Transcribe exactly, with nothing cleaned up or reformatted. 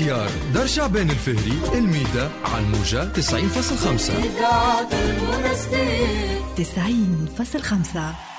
اختيار دار شعبان الفهري الميدة على الموجة تسعين فاصل خمسة. تسعين فاصل خمسة.